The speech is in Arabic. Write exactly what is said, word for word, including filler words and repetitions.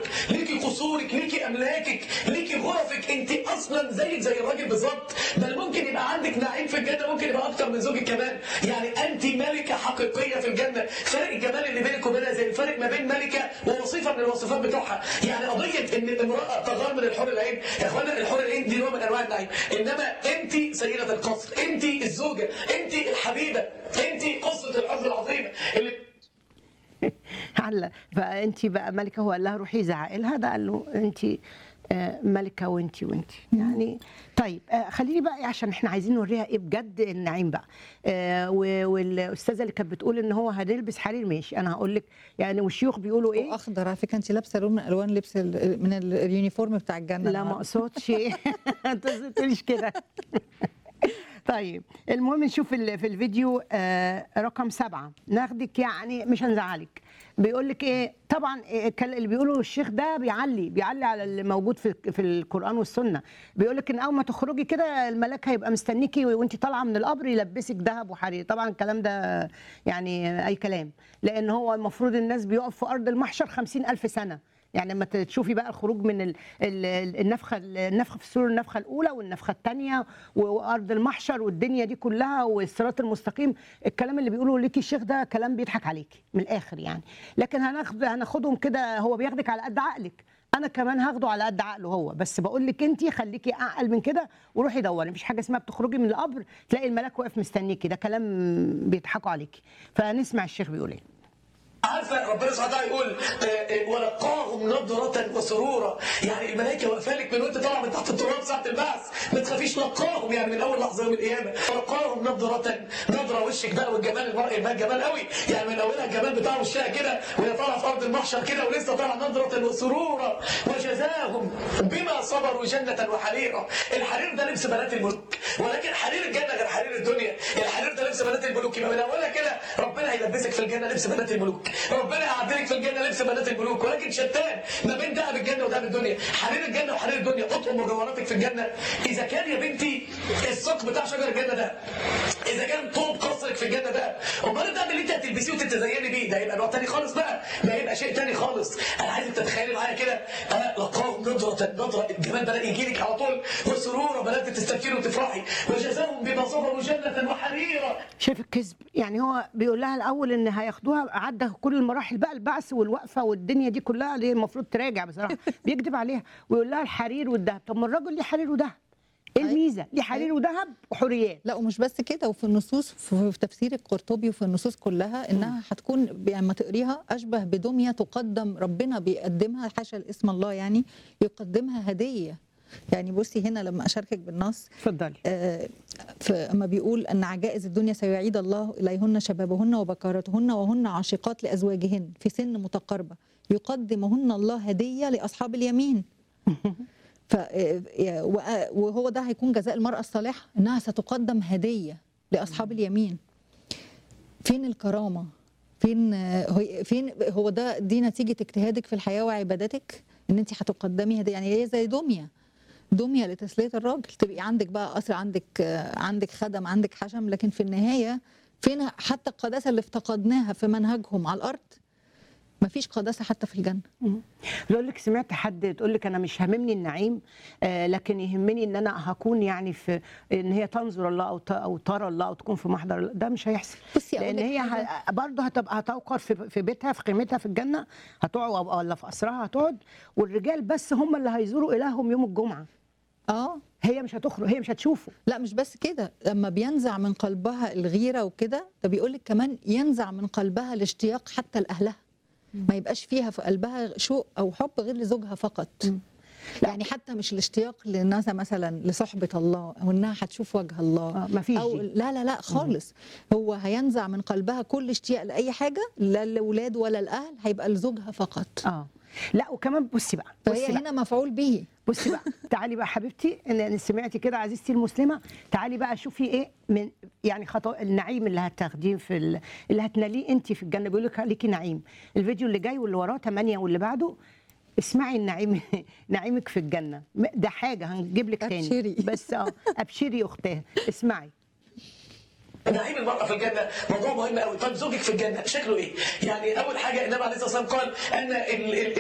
انهارك، ليكي قصورك، ليكي املاكك، ليكي غرفك، انت اصلا زيك زي الراجل بالظبط، بل ممكن يبقى عندك نعيم في الجنه، ممكن يبقى اكتر من زوجك كمان. يعني انت ملكه حقيقيه في الجنه. فرق الجمال اللي بينك وبينها زي الفرق ما بين ملكه ووصيفه من الوصفات بتوعها. يعني قضيه ان امراه تغار من الحور العين، يا اخوانا الحور العين دي نوع من انواع النعيم، انما انت سيده القصر، انت الزوجه، انت الحبيبه، انت قصه الحب العظيمه اللي علّى فأنتِ بقى ملكة. هو قال لها روحي زعقي لها، ده قال له أنتِ آآ ملكة وأنتِ وأنتِ يعني. طيب آآ خلّيني بقى إيه، عشان إحنا عايزين نورّيها إيه بجد النعيم بقى. آآ و والأستاذة اللي كانت بتقول إن هو هنلبس حرير، ماشي، أنا هاقول لِك يعني، والشيوخ بيقولوا إيه. واخضر على فكره، انت لابسه لون من الوان لبس ال- من ال- اليونيفورم بتاع الجنه لا ما النهارده. اقصدش. انت ما تقوليش كده. طيب المهم نشوف ال- في الفيديو آه، رقم سبعة، ناخدك يعني مش هنزعلك. بيقول لك ايه طبعا، إيه كان اللي بيقوله الشيخ ده بيعلي بيعلي على اللي موجود في في القرآن والسنة. بيقول لك ان اول ما تخرجي كده الملاك هيبقى مستنيكي وانت طالعه من القبر يلبسك ذهب وحرير. طبعا الكلام ده يعني اي كلام، لان هو المفروض الناس بيقف في ارض المحشر خمسين ألف سنة. يعني لما تشوفي بقى الخروج من ال- ال- النفخه النفخه في السور، النفخه الاولى والنفخه الثانيه وارض المحشر والدنيا دي كلها والصراط المستقيم، الكلام اللي بيقوله ليكي الشيخ ده كلام بيضحك عليكي من الاخر يعني. لكن هناخد هناخدهم كده، هو بياخدك على قد عقلك، انا كمان هاخده على قد عقله هو، بس بقول لك انت خليكي اعقل من كده وروحي دوري. مفيش حاجه اسمها بتخرجي من القبر تلاقي الملاك واقف مستنيكي، ده كلام بيضحكوا عليكي. فنسمع الشيخ بيقول ايه. عارفه ربنا سبحانه وتعالى يقول آه، آه، ولقاهم نضرة وسرورا، يعني الملائكه واقفه لك من وانت طالع من تحت التراب ساعه البعث، ما تخافيش، لقاهم يعني من اول لحظه يوم القيامه. ولقاهم نضرة، نضره وشك بقى والجمال، المرء بقى جمال قوي، يعني من اولها الجمال بتاع وشها كده وهي طالعه في ارض المحشر كده ولسه طالعه نضرة وسرورا. وجزاهم بما صبروا جنه وحريرا. الحرير ده لبس بنات الملوك، ولكن حرير الجنه غير حرير الدنيا. الحرير ده لبس بنات الملوك، يبقى من اولها كده ربنا هيلبسك في الجنه لبس بنات الملوك، ربنا يعدلك في الجنه لبس بنات الملوك، ولكن شتان ما بين دهب الجنه ودهب الدنيا. حرير الجنه وحرير الدنيا، اطلب مجوهراتك في الجنه. اذا كان يا بنتي الساق بتاع شجر الجنه ده، اذا كان طوب قصرك في الجنه ده، امال الدهب اللي انت هتلبسيه وتتزيني بيه ده يبقى نوع تاني خالص بقى، ده يبقى شيء تاني خالص. انا عايزك تتخيلي معايا كده، انا لقاهم نضره، نضره الجمال بدا يجي لك على طول، وسرورا بدات تستبشري وتفرحي. وجزاهم بما صبروا جنه وحريرا. شايف الكذب؟ يعني هو بيقول لها الاول ان هياخدوها، عدى كل المراحل بقى، البعث والوقفه والدنيا دي كلها اللي المفروض تراجع بصراحه. بيكذب عليها ويقول لها الحرير والذهب. طب ما الراجل ليه حرير وذهب، ايه الميزه؟ ليه حرير وذهب وحوريات. لا ومش بس كده، وفي النصوص في في تفسير القرطبي وفي النصوص كلها انها هتكون يعني ما تقريها اشبه بدميه تقدم، ربنا بيقدمها حاشا الاسم الله يعني، يقدمها هديه. يعني بصي هنا لما اشاركك بالنص، اتفضلي. آه اما بيقول ان عجائز الدنيا سيعيد الله اليهن شبابهن وبكارتهن وهن عاشقات لازواجهن في سن متقاربه، يقدمهن الله هديه لاصحاب اليمين. ف وهو ده هيكون جزاء المرأة الصالحة، انها ستقدم هدية لاصحاب اليمين. فين الكرامة؟ فين فين هو ده؟ دي نتيجة اجتهادك في الحياة وعبادتك، ان انت هتقدمي هدية. يعني هي زي دمية، دمية لتسلية الراجل، تبقي عندك بقى قصر، عندك عندك خدم، عندك حشم، لكن في النهاية فين حتى القداسة اللي افتقدناها في منهجهم على الأرض؟ مفيش قداسة حتى في الجنة. بقول لك سمعت حد تقول لك انا مش هاممني النعيم، آه لكن يهمني ان انا هكون يعني في ان هي تنظر الله او ت- او ترى الله او تكون في محضر الله. ده مش هيحصل، بصي أقول لان لك هي حاجة. ه- برضه هتبقى هتوقر في في بيتها في قيمتها في الجنه، هتقعد ولا في اسرها هتقعد، والرجال بس هم اللي هيزوروا الههم يوم الجمعه. اه هي مش هتخرج، هي مش هتشوفه. لا مش بس كده، لما بينزع من قلبها الغيرة وكده، ده بيقول لك كمان ينزع من قلبها الاشتياق حتى لأهلها، ما يبقاش فيها في قلبها شوق أو حب غير لزوجها فقط. يعني حتى مش الاشتياق للناس مثلا لصحبة الله أو إنها هتشوف وجه الله، آه مفيش أو دي. لا لا لا خالص. هو هينزع من قلبها كل اشتياق لأي حاجة، لا الأولاد ولا الأهل، هيبقى لزوجها فقط. اه لا وكمان بصي بقى، فهي بصي بقى هنا مفعول به. بصي بقى تعالي بقى حبيبتي، ان سمعتي كده عزيزتي المسلمه، تعالي بقى شوفي ايه من يعني خطأ النعيم اللي هتاخديه في ال... اللي هتناليه انت في الجنه. بيقول لك ليكي نعيم. الفيديو اللي جاي واللي وراه ثمانية واللي بعده، اسمعي النعيم. نعيمك في الجنه ده حاجه هنجيب لك تاني. أبشري. بس اه ابشري يا اختها، اسمعي. نعيم المرأة في الجنة موضوع مهم قوي. طب زوجك في الجنة شكله ايه؟ يعني أول حاجة النبي عليه الصلاة والسلام قال أن ال- ال-